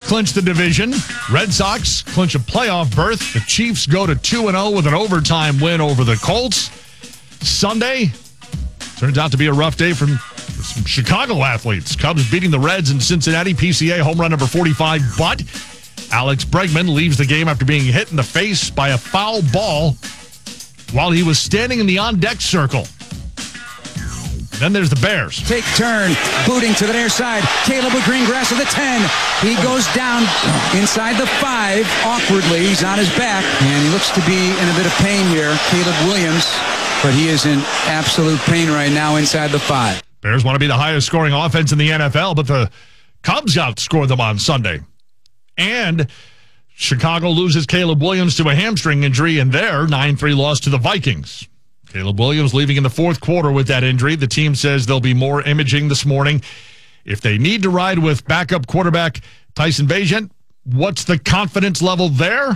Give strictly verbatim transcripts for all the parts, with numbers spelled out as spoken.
clinch the division. Red Sox clinch a playoff berth. The Chiefs go to two and oh with an overtime win over the Colts. Sunday turns out to be a rough day for some Chicago athletes. Cubs beating the Reds in Cincinnati. P C A home run number forty-five, but Alex Bregman leaves the game after being hit in the face by a foul ball while he was standing in the on-deck circle. Then there's the Bears. Take turn, booting to the near side. Caleb with Greengrass at the ten. He goes down inside the five awkwardly. He's on his back, and he looks to be in a bit of pain here. Caleb Williams, but he is in absolute pain right now inside the five. Bears want to be the highest scoring offense in the N F L, but the Cubs outscored them on Sunday. And Chicago loses Caleb Williams to a hamstring injury in their nine three loss to the Vikings. Caleb Williams leaving in the fourth quarter with that injury. The team says there'll be more imaging this morning. If they need to ride with backup quarterback Tyson Bagent, what's the confidence level there?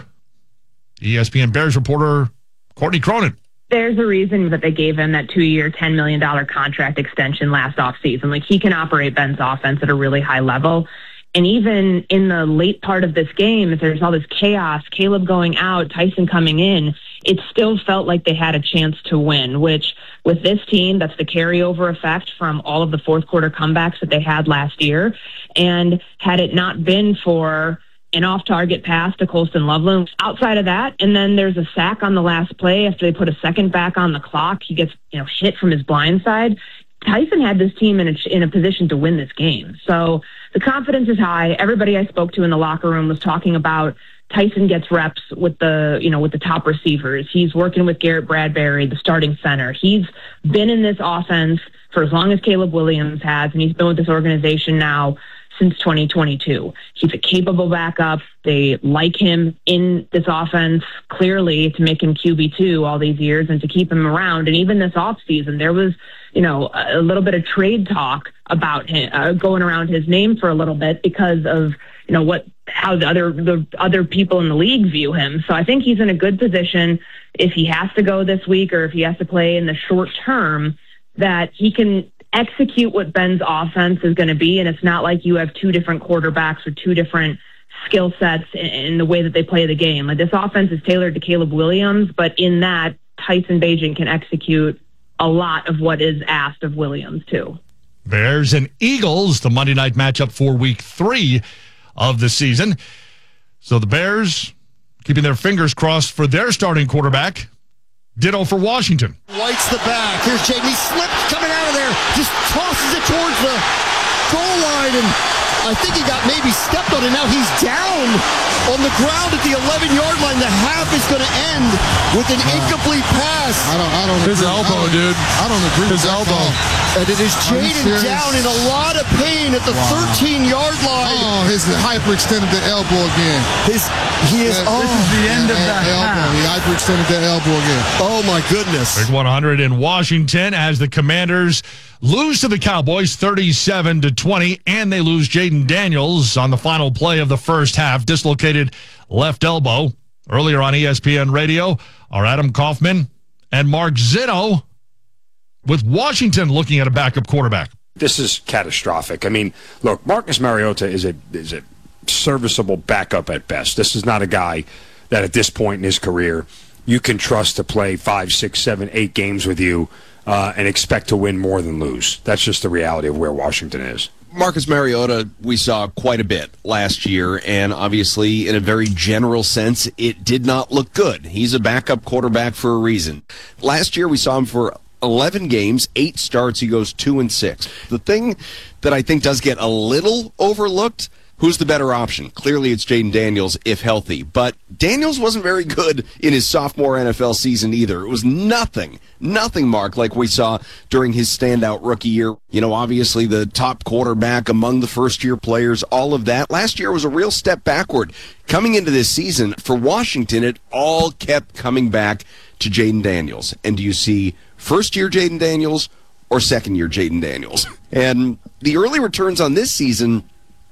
E S P N Bears reporter Courtney Cronin. There's a reason that they gave him that two-year, ten million dollars contract extension last offseason. Like, he can operate Ben's offense at a really high level. And even in the late part of this game, if there's all this chaos, Caleb going out, Tyson coming in, it still felt like they had a chance to win, which with this team, that's the carryover effect from all of the fourth quarter comebacks that they had last year. And had it not been for an off-target pass to Colston Loveland, outside of that, and then there's a sack on the last play after they put a second back on the clock, he gets, you know, hit from his blind side. Tyson had this team in a, in a position to win this game. So the confidence is high. Everybody I spoke to in the locker room was talking about Tyson gets reps with the, you know, with the top receivers. He's working with Garrett Bradbury, the starting center. He's been in this offense for as long as Caleb Williams has, and he's been with this organization now since twenty twenty-two. He's a capable backup. They like him in this offense, clearly, to make him Q B two all these years and to keep him around. And even this offseason, there was, you know, a little bit of trade talk about him uh, going around his name for a little bit because of, you know, what, how the other, the other people in the league view him. So I think he's in a good position if he has to go this week or if he has to play in the short term, that he can execute what Ben's offense is going to be. And it's not like you have two different quarterbacks or two different skill sets in, in the way that they play the game. Like, this offense is tailored to Caleb Williams, but in that, Tyson Bagent can execute a lot of what is asked of Williams too. Bears and Eagles, the Monday night matchup for week three of the season. So the Bears keeping their fingers crossed for their starting quarterback. Ditto for Washington. Lights the back. Here's Jaden. He slipped coming out of there. Just tosses it towards the goal line, and I think he got maybe stepped on, and now he's down on the ground at the eleven-yard line. The half is going to end with an uh, incomplete pass. I don't. I don't. His agree. elbow, I don't, dude. I don't agree. His with elbow. That. And it is Jaden down in a lot of pain at the thirteen-yard wow. line. Oh, his hyperextended the elbow again. His he is. Yeah, oh, this is the end of the elbow. half. He hyperextended the elbow again. Oh my goodness. Big one hundred in Washington as the Commanders lose to the Cowboys thirty-seven to twenty, and they lose Jaden Daniels on the final play of the first half, dislocated left elbow. Earlier on E S P N Radio, our Adam Kaufman and Mark Zeno with Washington looking at a backup quarterback. This is catastrophic. I mean, look, Marcus Mariota is a is a serviceable backup at best. This is not a guy that at this point in his career you can trust to play five, six, seven, eight games with you uh, and expect to win more than lose. That's just the reality of where Washington is. Marcus Mariota, we saw quite a bit last year, and obviously, in a very general sense, it did not look good. He's a backup quarterback for a reason. Last year, we saw him for eleven games, eight starts. He goes two and six. The thing that I think does get a little overlooked, who's the better option? Clearly, it's Jaden Daniels if healthy. But Daniels wasn't very good in his sophomore N F L season either. It was nothing, nothing, Mark, like we saw during his standout rookie year. You know, obviously the top quarterback among the first-year players, all of that. Last year was a real step backward. Coming into this season, for Washington, it all kept coming back to Jaden Daniels. And do you see first-year Jaden Daniels or second-year Jaden Daniels? And the early returns on this season,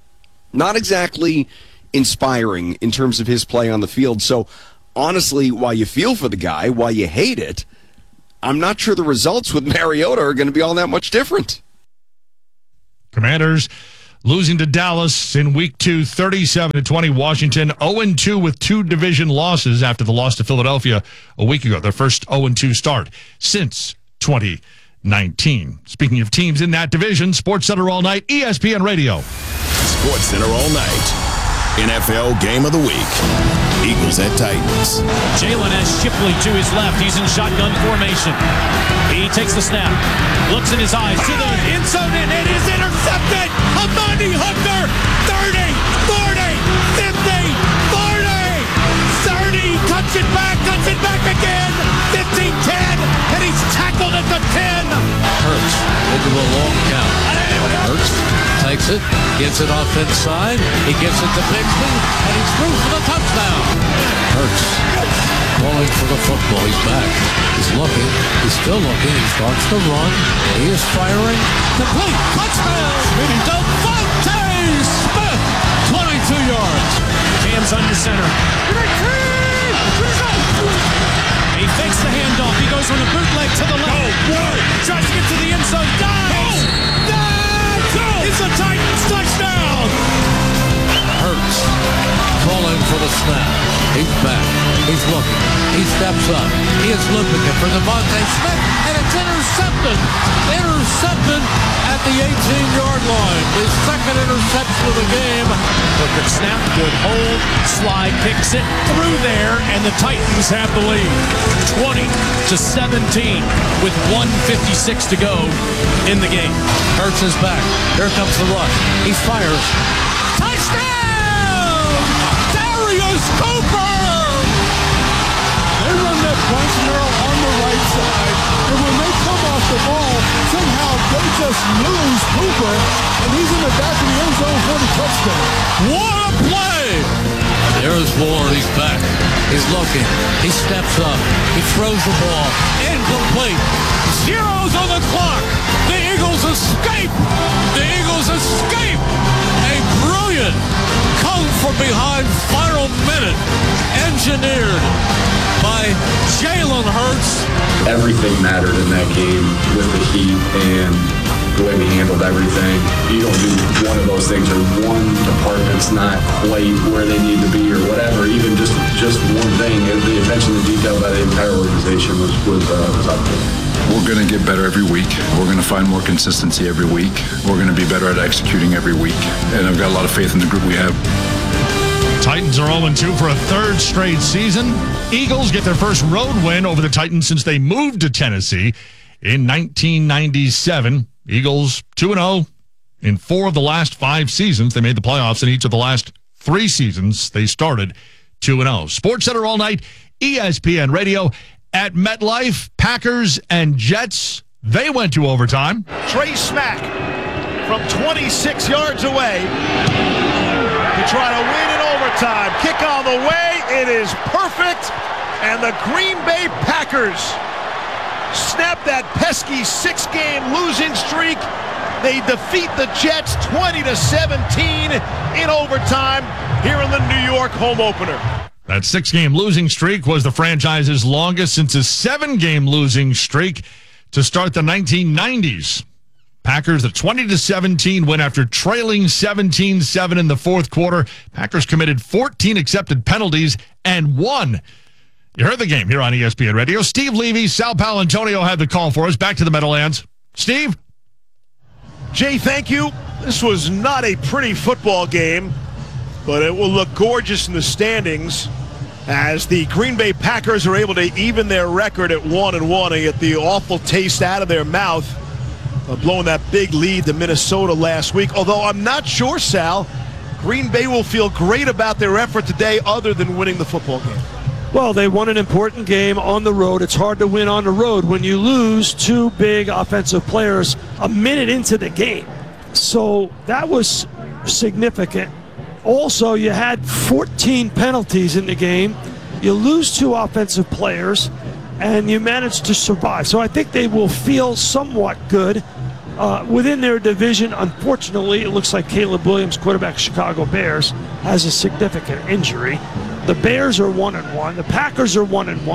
not exactly inspiring in terms of his play on the field. So, honestly, while you feel for the guy, while you hate it, I'm not sure the results with Mariota are going to be all that much different. Commanders losing to Dallas in week two, thirty-seven to twenty. Washington oh and two with two division losses after the loss to Philadelphia a week ago. Their first oh and two start since twenty nineteen. Speaking of teams in that division, SportsCenter All Night, E S P N Radio. SportsCenter All Night. N F L Game of the Week. Eagles at Titans. Jalen has Shipley to his left. He's in shotgun formation. He takes the snap, looks in his eyes to the end zone, and it is intercepted. Amani Hooker, thirty, forty, fifty, forty, thirty, cuts it back, cuts it back again, fifteen ten, and he's tackled at the ten. Hurts into a long count. Hurts takes it, gets it off inside, he gives it to Bixby, and he's through for the touchdown. Hurts calling for the football. He's back. He's looking. He's still looking. He starts to run. He is firing. Complete. Touchdown. Devontae Smith. twenty-two yards. Cam's under center. He fakes the handoff. He goes on a bootleg to the left. Oh, whoa. Tries to get to the end zone. Dives. Dives. It's a Titans touchdown. Hurts calling for the snap. He's back. He's looking. He steps up. He is looking for Devontae Smith, and it's intercepted. Intercepted at the eighteen-yard line. The second interception of the game. Perfect snap, good hold. Slide kicks it through there, and the Titans have the lead. twenty to seventeen with one fifty-six to go in the game. Hurts is back. Here comes the rush. He fires. Touchdown! Darius Cooper! They run that bunch narrow on the right side, and when they come off the ball, somehow they just lose Cooper, and he's in the back of the end zone for the touchdown. What a play! There's Ward. He's back. He's looking. He steps up. He throws the ball. Incomplete. Zeros on the clock. The Eagles escape. The Eagles escape. A brilliant come from behind final minute engineered by Jalen Hurts. Everything mattered in that game with the Heat and the way we handled everything. You don't do one of those things or one department's not quite where they need to be or whatever. Even just just one thing, the attention to detail by the entire organization was was, uh, was up there. We're going to get better every week. We're going to find more consistency every week. We're going to be better at executing every week. And I've got a lot of faith in the group we have. Titans are oh and two for a third straight season. Eagles get their first road win over the Titans since they moved to Tennessee in nineteen ninety-seven. Eagles two and oh in four of the last five seasons. They made the playoffs in each of the last three seasons. They started two and oh. SportsCenter All Night, E S P N Radio. At MetLife, Packers and Jets, they went to overtime. Trey Smack from twenty-six yards away to try to win in overtime. Kick on the way. It is perfect. And the Green Bay Packers snap that pesky six-game losing streak. They defeat the Jets twenty to seventeen in overtime here in the New York home opener. That six-game losing streak was the franchise's longest since a seven-game losing streak to start the nineteen nineties. Packers a twenty to seventeen win after trailing seventeen seven in the fourth quarter. Packers committed fourteen accepted penalties and won. You heard the game here on E S P N Radio. Steve Levy, Sal Paolantonio had the call for us. Back to the Meadowlands. Steve? Jay, thank you. This was not a pretty football game, but it will look gorgeous in the standings as the Green Bay Packers are able to even their record at one and one and get the awful taste out of their mouth of blowing that big lead to Minnesota last week. Although I'm not sure, Sal, Green Bay will feel great about their effort today other than winning the football game. Well, they won an important game on the road. It's hard to win on the road when you lose two big offensive players a minute into the game. So that was significant. Also, you had fourteen penalties in the game. You lose two offensive players, and you managed to survive. So I think they will feel somewhat good uh, within their division. Unfortunately, it looks like Caleb Williams, quarterback Chicago Bears, has a significant injury. The Bears are one and one. The Packers are one and one.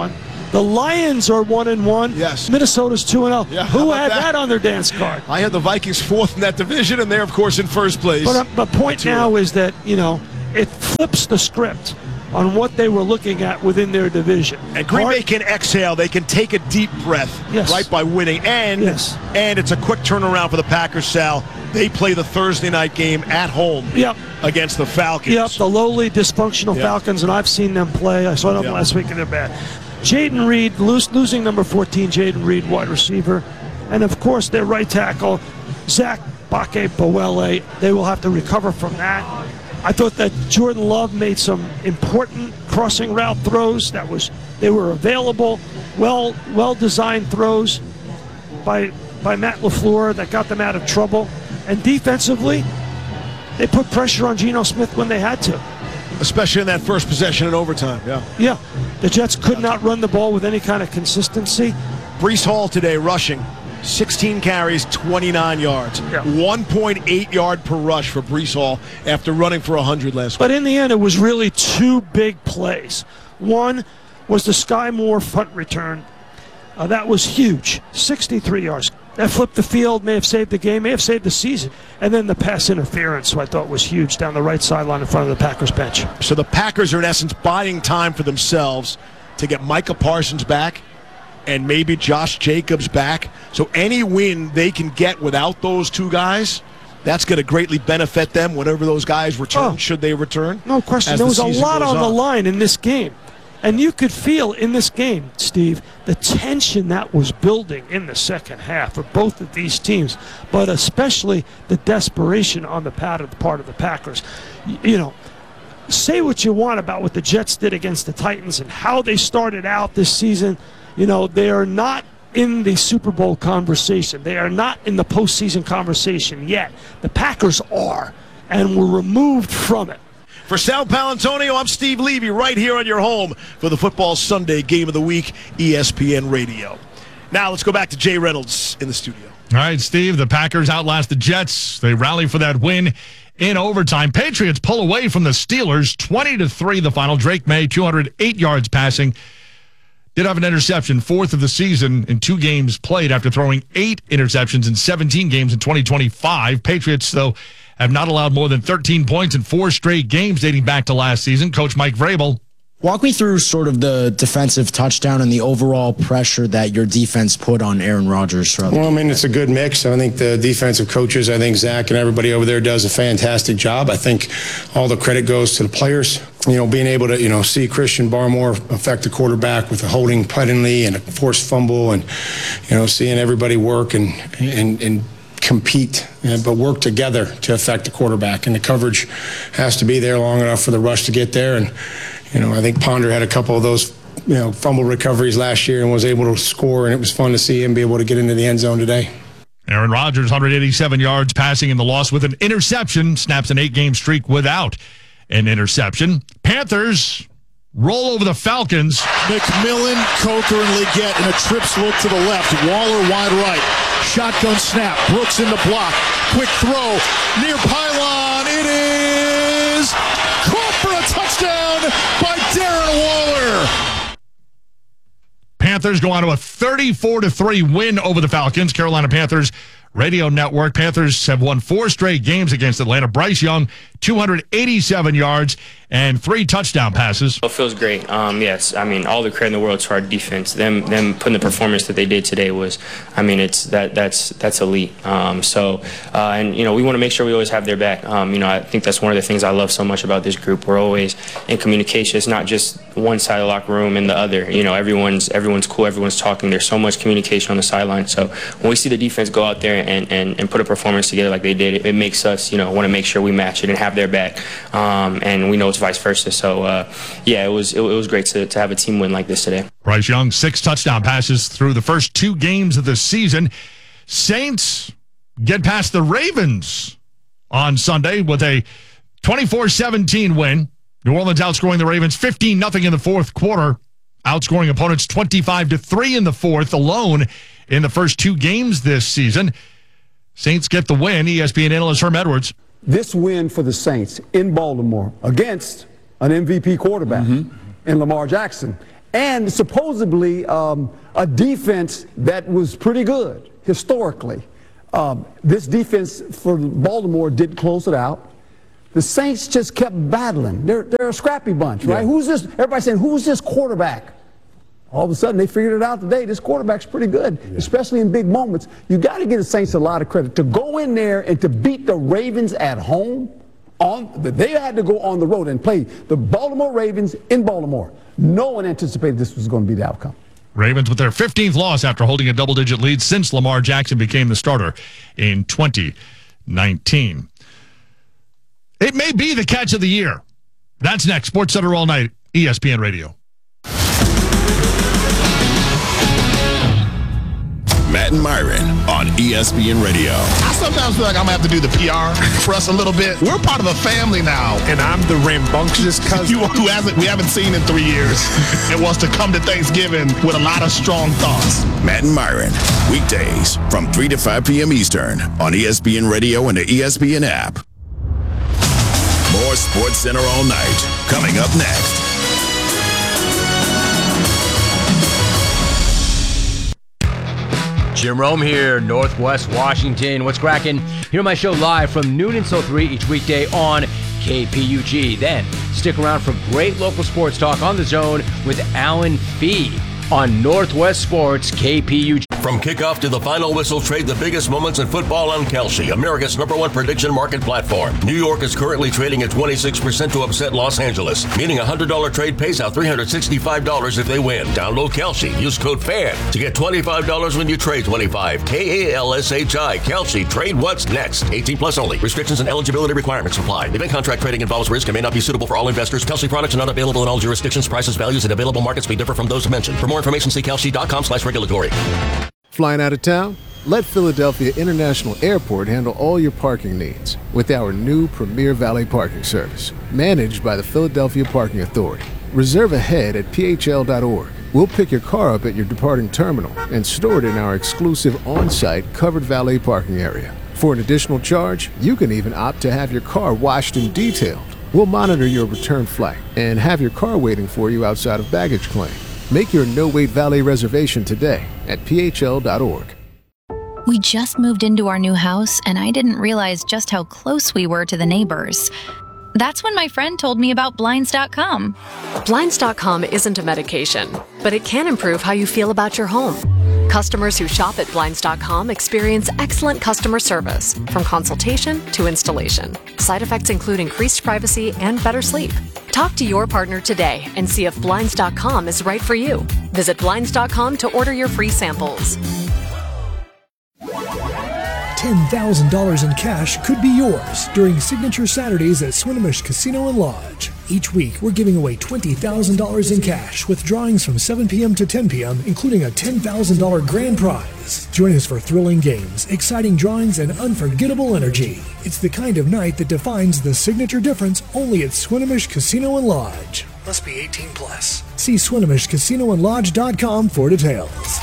The Lions are one and one. Yes. Minnesota's two and zero. Yeah, how Who about had that? that on their dance card? I had the Vikings fourth in that division, and they're, of course, in first place. But uh, the point now is that, you know, it flips the script on what they were looking at within their division. And Green Hard- Bay can exhale. They can take a deep breath Yes. right by winning. And, Yes. and it's a quick turnaround for the Packers, Sal. They play the Thursday night game at home Yep. against the Falcons. Yep, the lowly, dysfunctional Yep. Falcons, and I've seen them play. I saw them Yep. last week, and they're bad. Jaden Reed, lose, losing number fourteen, Jaden Reed, wide receiver. And, of course, their right tackle, Zach Bake-Bowele. They will have to recover from that. I thought that Jordan Love made some important crossing route throws. That was they were available, well well designed throws by by Matt LaFleur that got them out of trouble. And defensively, they put pressure on Geno Smith when they had to. Especially in that first possession in overtime. Yeah. Yeah, the Jets could not run the ball with any kind of consistency. Brees Hall today rushing. sixteen carries, twenty-nine yards. Yeah. one point eight yard per rush for Brees Hall after running for one hundred last week. But in the end, it was really two big plays. One was the Sky Moore punt return. Uh, that was huge, sixty-three yards. That flipped the field, may have saved the game, may have saved the season. And then the pass interference, who I thought was huge, down the right sideline in front of the Packers bench. So the Packers are, in essence, buying time for themselves to get Micah Parsons back and maybe Josh Jacobs back. So any win they can get without those two guys, that's going to greatly benefit them whenever those guys return, Oh. should they return. No question. as There the was a season lot goes on the line in this game. And you could feel in this game, Steve, the tension that was building in the second half for both of these teams, but especially the desperation on the part of, part of the Packers. Y- You know, say what you want about what the Jets did against the Titans and how they started out this season. You know, they are not in the Super Bowl conversation. They are not in the postseason conversation yet. The Packers are, and were removed from it. For Sal Palantonio, I'm Steve Levy, right here on your home for the Football Sunday Game of the Week, E S P N Radio. Now let's go back to Jay Reynolds in the studio. All right, Steve, the Packers outlast the Jets. They rally for that win in overtime. Patriots pull away from the Steelers, twenty to three the final. Drake May, two hundred eight yards passing. Did have an interception, fourth of the season in two games played after throwing eight interceptions in seventeen games in twenty twenty-five. Patriots, though, have not allowed more than thirteen points in four straight games dating back to last season. Coach Mike Vrabel. Walk me through sort of the defensive touchdown and the overall pressure that your defense put on Aaron Rodgers throughout the Well, I mean, it's a good mix. I think the defensive coaches, I think Zach and everybody over there does a fantastic job. I think all the credit goes to the players. You know, being able to, you know, see Christian Barmore affect the quarterback with a holding penalty and a forced fumble and, you know, seeing everybody work and, and, and compete, uh, but work together to affect the quarterback. And the coverage has to be there long enough for the rush to get there. And, you know, I think Ponder had a couple of those, you know, fumble recoveries last year and was able to score, and it was fun to see him be able to get into the end zone today. Aaron Rodgers, one hundred eighty-seven yards passing in the loss with an interception, snaps an eight-game streak without an interception. Panthers roll over the Falcons. McMillan, Coker, and Leggett in a trips look to the left. Waller wide right. Shotgun snap. Brooks in the block. Quick throw. Near pylon. It is caught for a touchdown by Darren Waller. Panthers go on to a thirty-four to three win over the Falcons. Carolina Panthers Radio Network. Panthers have won four straight games against Atlanta. Bryce Young, two hundred eighty-seven yards and three touchdown passes. It feels great. Um, yes, I mean, all the credit in the world to our defense. Them, them putting the performance that they did today was, I mean, it's that that's that's elite. Um, so, uh, and you know, we want to make sure we always have their back. Um, you know, I think that's one of the things I love so much about this group. We're always in communication. It's not just one side of the locker room and the other. You know, everyone's everyone's cool. Everyone's talking. There's so much communication on the sideline. So when we see the defense go out there and and, and put a performance together like they did, it, it makes us, you know, want to make sure we match it and have their back. Um, and we know it's vice versa. So, uh, yeah, it was it, it was great to, to have a team win like this today. Bryce Young, six touchdown passes through the first two games of the season. Saints get past the Ravens on Sunday with a twenty-four seventeen win. New Orleans outscoring the Ravens fifteen nothing in the fourth quarter, outscoring opponents twenty-five to three in the fourth alone in the first two games this season. Saints get the win. E S P N analyst Herm Edwards. This win for the Saints in Baltimore against an M V P quarterback Mm-hmm. in Lamar Jackson and supposedly um, a defense that was pretty good historically. Um, this defense for Baltimore did close it out. The Saints just kept battling. They're, they're a scrappy bunch, right? Yeah. Who's this? Everybody's saying, who's this quarterback? All of a sudden, they figured it out today. This quarterback's pretty good, yeah. especially in big moments. You got to give the Saints a lot of credit. To go in there and to beat the Ravens at home, on they had to go on the road and play the Baltimore Ravens in Baltimore. No one anticipated this was going to be the outcome. Ravens with their fifteenth loss after holding a double-digit lead since Lamar Jackson became the starter in twenty nineteen. It may be the catch of the year. That's next. SportsCenter all night, E S P N Radio. Matt and Myron on E S P N Radio. I sometimes feel like I'm going to have to do the P R for us a little bit. We're part of a family now. And I'm the rambunctious cousin. You, who hasn't, we haven't seen in three years and wants to come to Thanksgiving with a lot of strong thoughts. Matt and Myron, weekdays from three to five p.m. Eastern on E S P N Radio and the E S P N app. More SportsCenter all night coming up next. Jim Rome here, Northwest Washington. What's cracking? Hear my show live from noon until three each weekday on K P U G. Then stick around for great local sports talk on The Zone with Alan Fee on Northwest Sports K P U G. From kickoff to the final whistle, trade the biggest moments in football on Kalshi, America's number one prediction market platform. New York is currently trading at twenty-six percent to upset Los Angeles, meaning a one hundred dollars trade pays out three hundred sixty-five dollars if they win. Download Kalshi. Use code FAN to get twenty-five dollars when you trade twenty-five. K A L S H I. Kalshi. Trade what's next. eighteen plus only. Restrictions and eligibility requirements apply. Event contract trading involves risk and may not be suitable for all investors. Kalshi products are not available in all jurisdictions. Prices, values, and available markets may differ from those mentioned. For more information, see kalshi.com slash regulatory. Flying out of town? Let Philadelphia International Airport handle all your parking needs with our new Premier Valet Parking Service, managed by the Philadelphia Parking Authority. Reserve ahead at P H L dot org. We'll pick your car up at your departing terminal and store it in our exclusive on-site covered valet parking area. For an additional charge, you can even opt to have your car washed and detailed. We'll monitor your return flight and have your car waiting for you outside of baggage claim. Make your no-wait valet reservation today at P H L dot org. We just moved into our new house, and I didn't realize just how close we were to the neighbors. That's when my friend told me about Blinds dot com. Blinds dot com isn't a medication, but it can improve how you feel about your home. Customers who shop at Blinds dot com experience excellent customer service, from consultation to installation. Side effects include increased privacy and better sleep. Talk to your partner today and see if Blinds dot com is right for you. Visit Blinds dot com to order your free samples. ten thousand dollars in cash could be yours during Signature Saturdays at Swinomish Casino and Lodge. Each week, we're giving away twenty thousand dollars in cash with drawings from seven p.m. to ten p.m., including a ten thousand dollars grand prize. Join us for thrilling games, exciting drawings, and unforgettable energy. It's the kind of night that defines the signature difference only at Swinomish Casino and Lodge. Must be eighteen plus. See Swinomish Casino and Lodge dot com for details.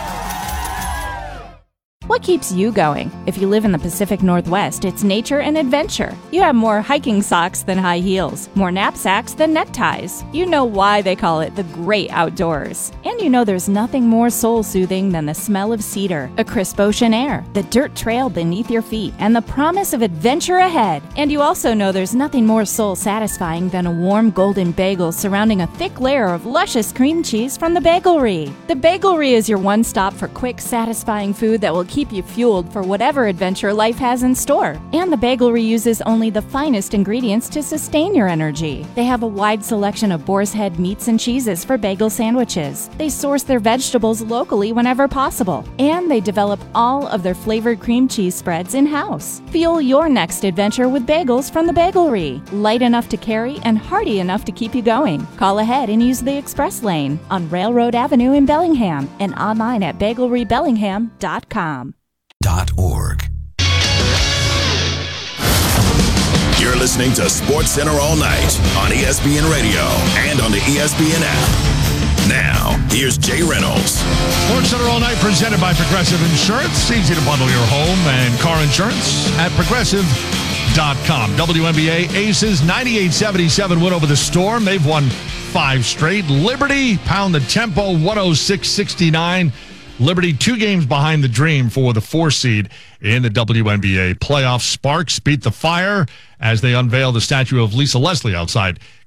What keeps you going? If you live in the Pacific Northwest, it's nature and adventure. You have more hiking socks than high heels, more knapsacks than neckties. You know why they call it the great outdoors. And you know there's nothing more soul-soothing than the smell of cedar, a crisp ocean air, the dirt trail beneath your feet, and the promise of adventure ahead. And you also know there's nothing more soul-satisfying than a warm golden bagel surrounding a thick layer of luscious cream cheese from the Bagelry. The Bagelry is your one stop for quick, satisfying food that will keep keep you fueled for whatever adventure life has in store. And the Bagelry uses only the finest ingredients to sustain your energy. They have a wide selection of boar's head meats and cheeses for bagel sandwiches. They source their vegetables locally whenever possible. And they develop all of their flavored cream cheese spreads in-house. Fuel your next adventure with bagels from the Bagelry. Light enough to carry and hearty enough to keep you going. Call ahead and use the express lane on Railroad Avenue in Bellingham and online at bagelry bellingham dot com. Dot org. You're listening to SportsCenter all night on E S P N Radio and on the E S P N app. Now, here's Jay Reynolds. SportsCenter all night presented by Progressive Insurance. Easy to bundle your home and car insurance at progressive dot com. W N B A Aces ninety-eight seventy-seven win over the Storm. They've won five straight. Liberty pound the tempo, one oh six sixty-nine. Liberty two games behind the Dream for the four seed in the W N B A playoffs. Sparks beat the Fire as they unveil the statue of Lisa Leslie outside